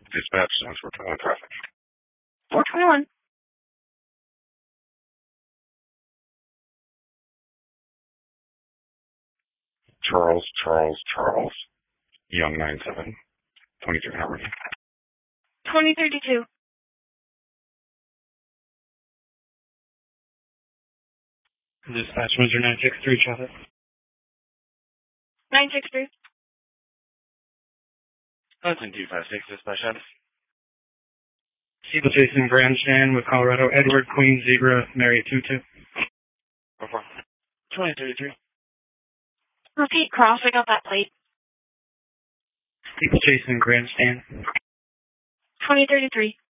Dispatch, since we're talking traffic. 421. Charles. Young 97. 23 Howard. 2032. Dispatch, Windsor 963, traffic. 963. Hudson 256, dispatch status. People chasing Grandstand with Colorado. Edward, Queen, Zebra, Mary 22. 2033. Repeat crossing on that plate. People chasing Grandstand. 2033.